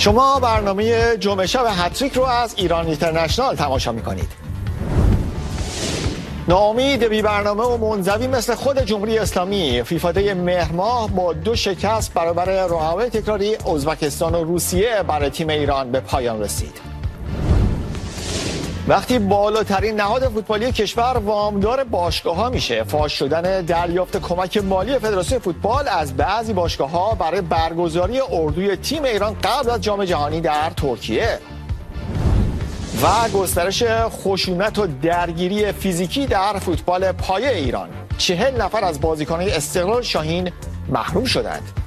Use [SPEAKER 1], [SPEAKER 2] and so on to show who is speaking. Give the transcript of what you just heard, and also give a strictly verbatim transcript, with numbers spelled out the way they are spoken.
[SPEAKER 1] شما برنامه جمعه شب هتریک رو از ایران اینترنشنال تماشا میکنید. ناامید بی برنامه و منزوی مثل خود جمهوری اسلامی، فیفا دی مهر ماه با دو شکست برابر رقبای تکراری ازبکستان و روسیه برای تیم ایران به پایان رسید. وقتی بالاترین نهاد فوتبالی کشور وامدار باشگاه‌ها میشه، فاش شدن دریافت کمک مالی فدراسیون فوتبال از بعضی باشگاه‌ها برای برگزاری اردوی تیم ایران قبل از جام جهانی در ترکیه و گسترش خشونت و درگیری فیزیکی در فوتبال پایه ایران، چهل نفر از بازیکنان استقلال شاهین محروم شدند.